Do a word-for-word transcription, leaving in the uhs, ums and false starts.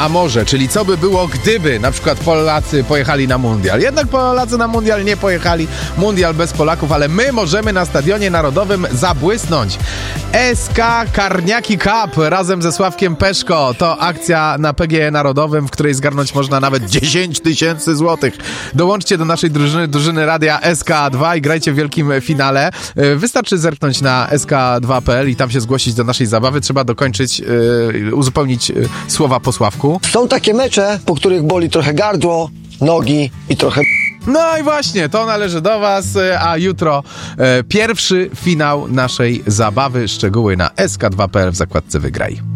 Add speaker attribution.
Speaker 1: A może, czyli co by było, gdyby na przykład Polacy pojechali na mundial. Jednak Polacy na mundial nie pojechali. Mundial bez Polaków, ale my możemy na Stadionie Narodowym zabłysnąć. S K Karniaki Cup razem ze Sławkiem Peszko. To akcja na P G E Narodowym, w której zgarnąć można nawet dziesięć tysięcy złotych. Dołączcie do naszej drużyny, drużyny radia S K dwa i grajcie w wielkim finale. Wystarczy zerknąć na S K dwa kropka P L i tam się zgłosić do naszej zabawy. Trzeba dokończyć, yy, uzupełnić yy, słowa po Sławku.
Speaker 2: Są takie mecze, po których boli trochę gardło, nogi i trochę...
Speaker 1: No i właśnie, to należy do was, a jutro e, pierwszy finał naszej zabawy. Szczegóły na S K dwa kropka P L w zakładce Wygraj.